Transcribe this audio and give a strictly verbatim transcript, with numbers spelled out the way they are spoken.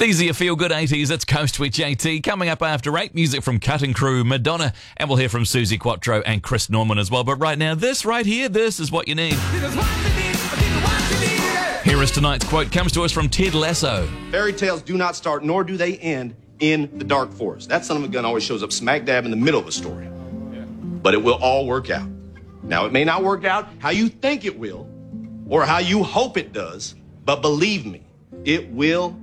These are your feel-good eighties. It's Coast with J T. Coming up after eight, music from Cutting Crew, Madonna, and we'll hear from Susie Quattro and Chris Norman as well. But right now, this right here, this is what you need. Here is tonight's quote. Comes to us from Ted Lasso. Fairy tales do not start, nor do they end, in the dark forest. That son of a gun always shows up smack dab in the middle of a story. But it will all work out. Now, it may not work out how you think it will, or how you hope it does, but believe me, it will